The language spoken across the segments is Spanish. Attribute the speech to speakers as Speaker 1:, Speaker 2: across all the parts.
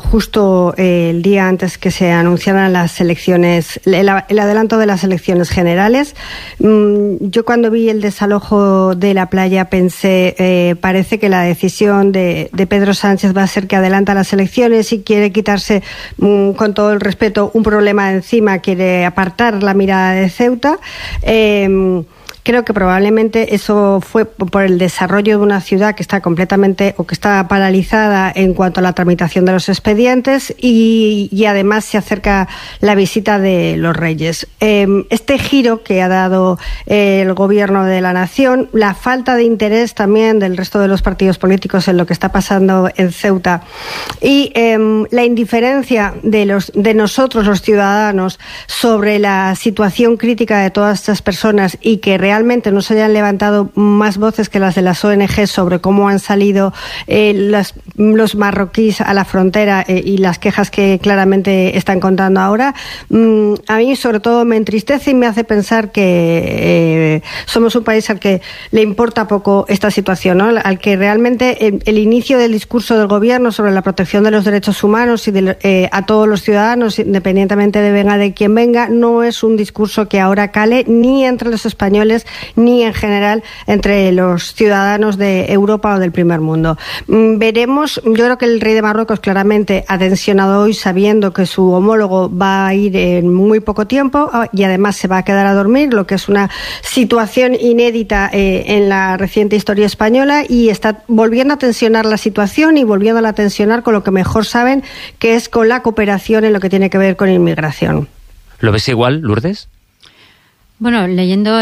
Speaker 1: justo el día antes que se anunciaran las elecciones, el adelanto de las elecciones generales. Yo cuando vi el desalojo de la playa pensé, parece que la decisión de Pedro Sánchez va a ser que adelanta las elecciones y quiere quitarse, con todo el respeto, un problema de encima, quiere apartar la mirada de Ceuta. Creo que probablemente eso fue por el desarrollo de una ciudad que está completamente o que está paralizada en cuanto a la tramitación de los expedientes y además se acerca la visita de los Reyes. Este giro que ha dado el Gobierno de la Nación, la falta de interés también del resto de los partidos políticos en lo que está pasando en Ceuta y la indiferencia de nosotros los ciudadanos sobre la situación crítica de todas estas personas y que realmente no se hayan levantado más voces que las de las ONG sobre cómo han salido los marroquíes a la frontera y las quejas que claramente están contando ahora, a mí sobre todo me entristece y me hace pensar que somos un país al que le importa poco esta situación, ¿no? Al que realmente el inicio del discurso del Gobierno sobre la protección de los derechos humanos y a todos los ciudadanos, independientemente de venga de quien venga, no es un discurso que ahora cale ni entre los españoles ni en general entre los ciudadanos de Europa o del primer mundo. Veremos, yo creo que el rey de Marruecos claramente ha tensionado hoy sabiendo que su homólogo va a ir en muy poco tiempo y además se va a quedar a dormir, lo que es una situación inédita en la reciente historia española, y está volviendo a tensionar la situación y volviéndola a tensionar con lo que mejor saben, que es con la cooperación en lo que tiene que ver con inmigración.
Speaker 2: ¿Lo ves igual, Lourdes?
Speaker 3: Bueno, leyendo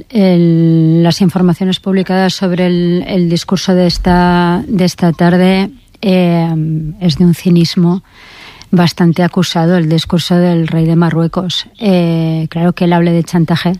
Speaker 3: las informaciones publicadas sobre el discurso de esta tarde, es de un cinismo bastante acusado el discurso del rey de Marruecos. Claro que él hable de chantaje,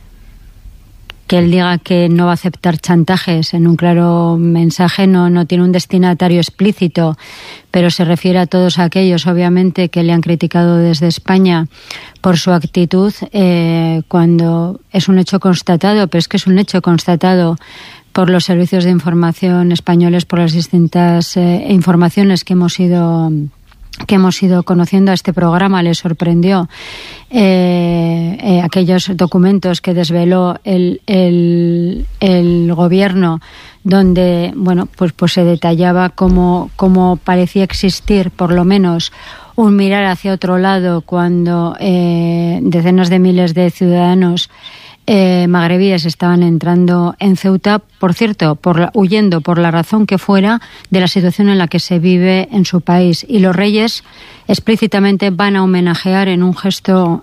Speaker 3: que él diga que no va a aceptar chantajes en un claro mensaje, no tiene un destinatario explícito, pero se refiere a todos aquellos, obviamente, que le han criticado desde España por su actitud, cuando es un hecho constatado, pero es que es un hecho constatado por los servicios de información españoles, por las distintas informaciones que hemos ido conociendo a este programa. Le sorprendió aquellos documentos que desveló el Gobierno, donde pues se detallaba cómo parecía existir por lo menos un mirar hacia otro lado cuando decenas de miles de ciudadanos magrebíes estaban entrando en Ceuta, por cierto, huyendo por la razón que fuera de la situación en la que se vive en su país. Y los Reyes explícitamente van a homenajear en un gesto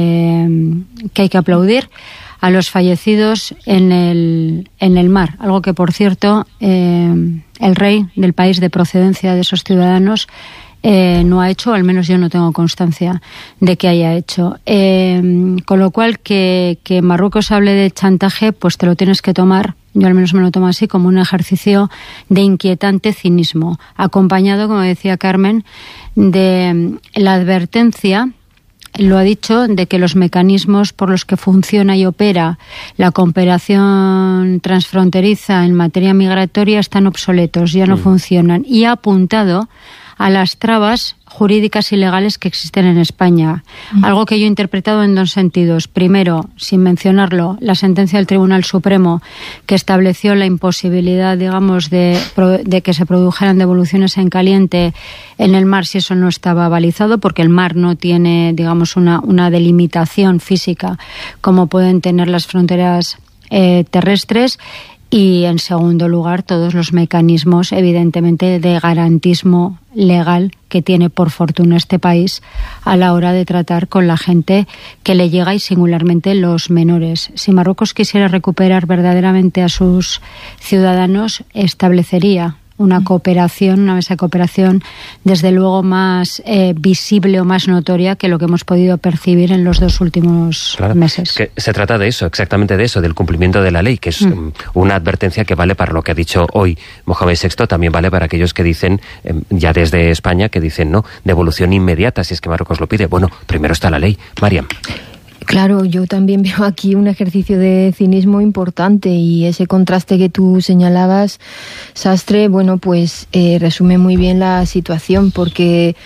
Speaker 3: que hay que aplaudir a los fallecidos en el mar, algo que, por cierto, el rey del país de procedencia de esos ciudadanos no ha hecho, al menos yo no tengo constancia de que haya hecho. Con lo cual, que Marruecos hable de chantaje, pues te lo tienes que tomar, yo al menos me lo tomo así, como un ejercicio de inquietante cinismo, acompañado, como decía Carmen, de la advertencia, lo ha dicho, de que los mecanismos por los que funciona y opera la cooperación transfronteriza en materia migratoria están obsoletos, ya no funcionan, y ha apuntado a las trabas jurídicas y legales que existen en España. Algo que yo he interpretado en dos sentidos. Primero, sin mencionarlo, la sentencia del Tribunal Supremo que estableció la imposibilidad, digamos, de que se produjeran devoluciones en caliente en el mar si eso no estaba balizado, porque el mar no tiene, digamos, una delimitación física como pueden tener las fronteras terrestres. Y, en segundo lugar, todos los mecanismos, evidentemente, de garantismo legal que tiene, por fortuna, este país a la hora de tratar con la gente que le llega, y singularmente los menores. Si Marruecos quisiera recuperar verdaderamente a sus ciudadanos, establecería una mesa de cooperación, desde luego más visible o más notoria que lo que hemos podido percibir en los 2 últimos meses.
Speaker 2: Es que se trata de eso, exactamente de eso, del cumplimiento de la ley, que es una advertencia que vale para lo que ha dicho hoy Mohamed VI, también vale para aquellos que dicen, ya desde España, que dicen no, devolución inmediata si es que Marruecos lo pide. Bueno, primero está la ley. Mariam.
Speaker 4: Claro, yo también veo aquí un ejercicio de cinismo importante, y ese contraste que tú señalabas, Sastre, bueno, pues resume muy bien la situación, porque